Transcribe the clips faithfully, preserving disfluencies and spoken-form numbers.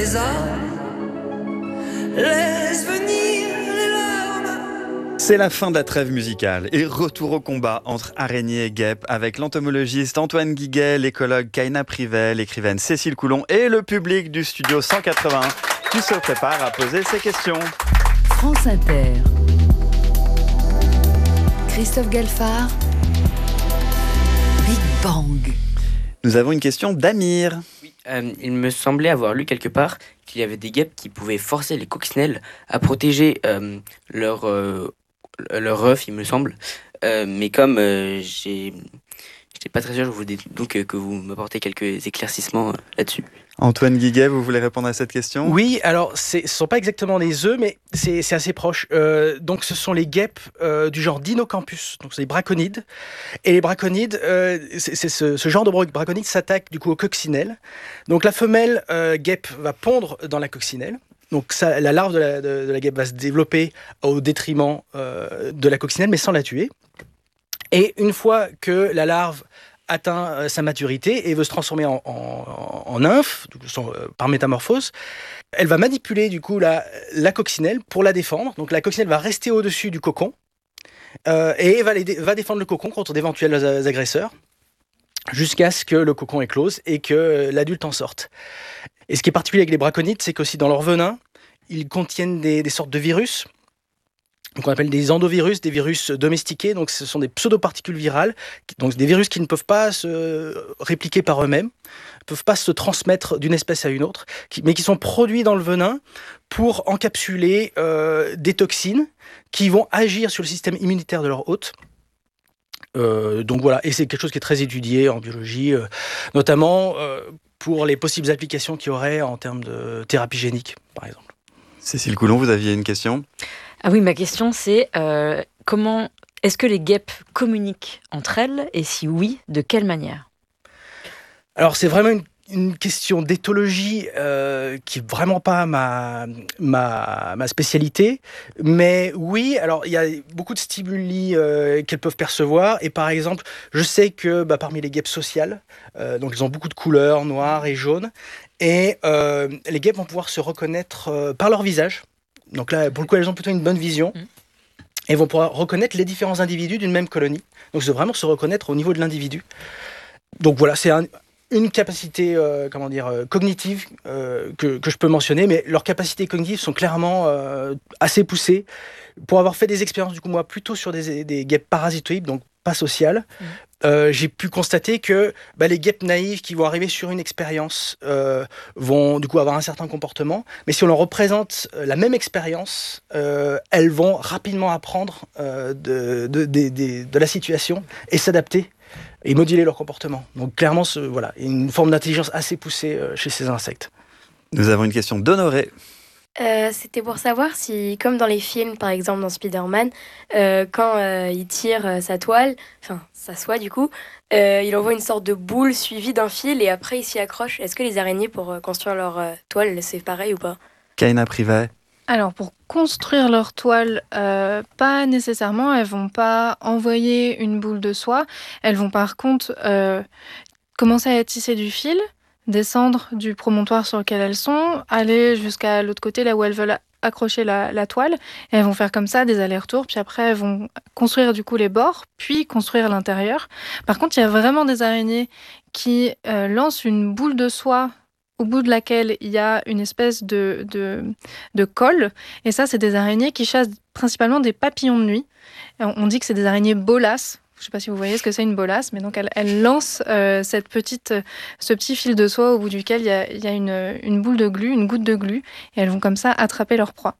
les âmes, laisse venir les larmes. C'est la fin de la trêve musicale et retour au combat entre araignées et guêpes avec l'entomologiste Antoine Guiguet, l'écologue Kaina Privet, l'écrivaine Cécile Coulon et le public du studio cent quatre-vingts qui se prépare à poser ses questions. France Inter. Christophe Galfard. Big Bang. Nous avons une question d'Amir. Oui, euh, il me semblait avoir lu quelque part qu'il y avait des guêpes qui pouvaient forcer les coccinelles à protéger euh, leur, euh, leur œuf, il me semble. Euh, mais comme euh, j'ai... j'étais pas très sûr, je voulais donc euh, que vous m'apportez quelques éclaircissements euh, là-dessus. Antoine Guiguet, vous voulez répondre à cette question ? Oui, alors c'est, ce ne sont pas exactement des œufs, mais c'est, c'est assez proche. Euh, donc ce sont les guêpes euh, du genre Dinocampus, donc c'est les braconides. Et les braconides, euh, c'est, c'est ce, ce genre de braconides s'attaque du coup aux coccinelles. Donc la femelle euh, guêpe va pondre dans la coccinelle. Donc ça, la larve de la, de, de la guêpe va se développer au détriment euh, de la coccinelle, mais sans la tuer. Et une fois que la larve atteint sa maturité et veut se transformer en, en, en nymphe, par métamorphose, elle va manipuler du coup la, la coccinelle pour la défendre. Donc la coccinelle va rester au-dessus du cocon euh, et va, les, va défendre le cocon contre d'éventuels agresseurs jusqu'à ce que le cocon éclose et que l'adulte en sorte. Et ce qui est particulier avec les braconides, c'est qu'aussi dans leur venin, ils contiennent des, des sortes de virus, qu'on appelle des endovirus, des virus domestiqués. Donc ce sont des pseudoparticules virales, donc des virus qui ne peuvent pas se répliquer par eux-mêmes, ne peuvent pas se transmettre d'une espèce à une autre, qui, mais qui sont produits dans le venin pour encapsuler euh, des toxines qui vont agir sur le système immunitaire de leur hôte. Euh, donc voilà, et c'est quelque chose qui est très étudié en biologie, euh, notamment euh, pour les possibles applications qu'il y aurait en termes de thérapie génique, par exemple. Cécile Coulon, vous aviez une question ? Ah oui, ma question c'est euh, comment est-ce que les guêpes communiquent entre elles et si oui, de quelle manière ? Alors c'est vraiment une, une question d'éthologie euh, qui est vraiment pas ma, ma, ma spécialité, mais oui, alors il y a beaucoup de stimuli euh, qu'elles peuvent percevoir et par exemple, je sais que bah, parmi les guêpes sociales, euh, donc elles ont beaucoup de couleurs, noires et jaunes, et euh, les guêpes vont pouvoir se reconnaître euh, par leur visage. Donc là, pour le coup, elles ont plutôt une bonne vision et vont pouvoir reconnaître les différents individus d'une même colonie. Donc c'est vraiment se reconnaître au niveau de l'individu. Donc voilà, c'est un, une capacité euh, comment dire, euh, cognitive euh, que, que je peux mentionner, mais leurs capacités cognitives sont clairement euh, assez poussées. Pour avoir fait des expériences, du coup, moi, plutôt sur des, des guêpes parasitoïdes, donc pas sociales, mmh. Euh, j'ai pu constater que bah, les guêpes naïves qui vont arriver sur une expérience euh, vont du coup avoir un certain comportement, mais si on leur représente la même expérience, euh, elles vont rapidement apprendre euh, de, de, de, de, de la situation et s'adapter et moduler leur comportement. Donc clairement, ce, voilà, une forme d'intelligence assez poussée euh, chez ces insectes. Nous avons une question d'Honoré. Euh, c'était pour savoir si, comme dans les films, par exemple dans Spider-Man, euh, quand euh, il tire euh, sa toile, enfin sa soie du coup, euh, il envoie une sorte de boule suivie d'un fil et après il s'y accroche. Est-ce que les araignées, pour euh, construire leur euh, toile, c'est pareil ou pas ? Kaina Privet. Alors pour construire leur toile, euh, pas nécessairement, elles vont pas envoyer une boule de soie, elles vont par contre euh, commencer à tisser du fil, descendre du promontoire sur lequel elles sont, aller jusqu'à l'autre côté, là où elles veulent accrocher la, la toile, et elles vont faire comme ça des allers-retours, puis après elles vont construire du coup les bords, puis construire l'intérieur. Par contre, il y a vraiment des araignées qui euh, lancent une boule de soie au bout de laquelle il y a une espèce de, de, de colle, et ça, c'est des araignées qui chassent principalement des papillons de nuit. On dit que c'est des araignées bolasses. Je ne sais pas si vous voyez ce que c'est une bolasse, mais donc elle, elle lance euh, cette petite, ce petit fil de soie au bout duquel il y a, il y a une, une boule de glu, une goutte de glu, et elles vont comme ça attraper leur proie.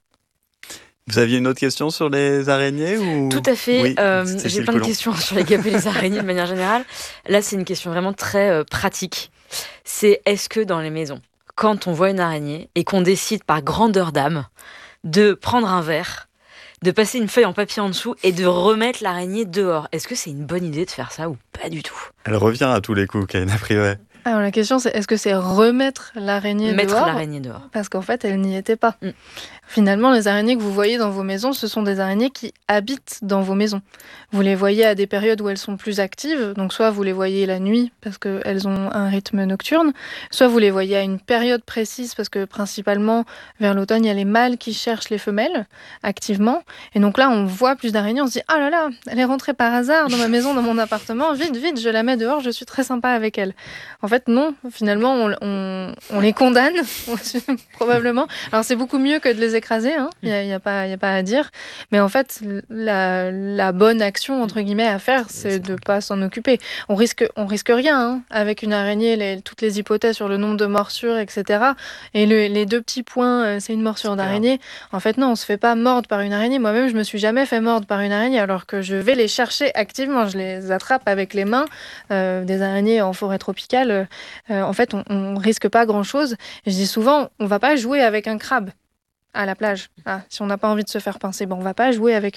Vous aviez une autre question sur les araignées ou... Tout à fait. Oui, euh, j'ai plein de questions sur les guêpes et les araignées de manière générale. Là, c'est une question vraiment très euh, pratique. C'est est-ce que dans les maisons, quand on voit une araignée et qu'on décide par grandeur d'âme de prendre un verre, de passer une feuille en papier en dessous et de remettre l'araignée dehors. Est-ce que c'est une bonne idée de faire ça ou pas du tout ? Elle revient à tous les coups, Kaina Privet. Alors la question c'est, est-ce que c'est remettre l'araignée Mettre dehors ? l'araignée dehors. Parce qu'en fait, elle n'y était pas. Mm. Finalement, les araignées que vous voyez dans vos maisons, ce sont des araignées qui habitent dans vos maisons. Vous les voyez à des périodes où elles sont plus actives, donc soit vous les voyez la nuit parce qu'elles ont un rythme nocturne, soit vous les voyez à une période précise parce que principalement vers l'automne, il y a les mâles qui cherchent les femelles activement. Et donc là, on voit plus d'araignées, on se dit « Ah là là, elle est rentrée par hasard dans ma maison, dans mon appartement, vite, vite, je la mets dehors, je suis très sympa avec elle. » En fait, non, finalement, on, on, on les condamne, probablement. Alors c'est beaucoup mieux que de les écraser, hein. Il n'y a, y a, pas- y a pas à dire. Mais en fait, la, la bonne action, entre guillemets, à faire, c'est de ne pas s'en occuper. On risque, on risque rien hein, avec une araignée, les, toutes les hypothèses sur le nombre de morsures, et cetera. Et le, les deux petits points, euh, c'est une morsure d'araignée. En fait, non, on ne se fait pas mordre par une araignée. Moi-même, je ne me suis jamais fait mordre par une araignée alors que je vais les chercher activement. Je les attrape avec les mains. Euh, des araignées en forêt tropicale, euh, en fait, on ne risque pas grand-chose. Et je dis souvent, on ne va pas jouer avec un crabe à la plage. Ah, si on n'a pas envie de se faire pincer, bon, on va pas jouer avec